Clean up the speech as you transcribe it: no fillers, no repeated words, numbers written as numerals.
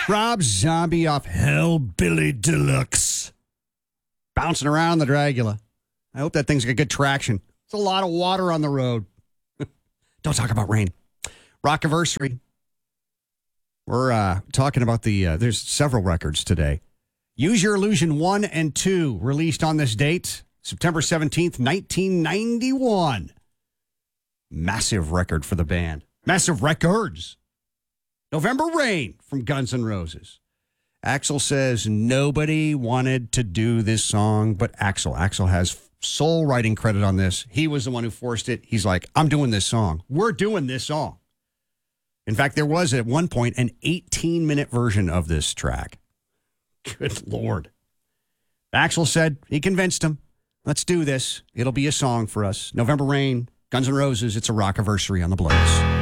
Rob Zombie off Hellbilly Deluxe. Bouncing around the Dragula. I hope that thing's got good traction. There's a lot of water on the road. Don't talk about rain. Rockiversary. We're talking about there's several records today. Use Your Illusion 1 and 2 released on this date, September 17th, 1991. Massive record for the band. Massive records. November Rain from Guns N' Roses. Axl says nobody wanted to do this song but Axl. Axl has sole writing credit on this. He was the one who forced it. He's like, I'm doing this song. We're doing this song. In fact, there was at one point an 18-minute version of this track. Good Lord. Axl said he convinced him. Let's do this. It'll be a song for us. November Rain, Guns N' Roses. It's a Rockiversary on the Blaze.